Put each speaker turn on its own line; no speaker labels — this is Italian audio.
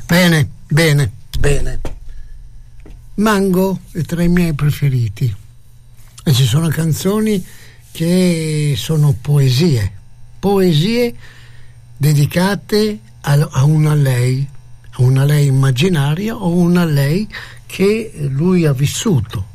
Bene, bene, bene. Mango è tra i miei preferiti e ci sono canzoni che sono poesie dedicate a una lei immaginaria o una lei che lui ha vissuto.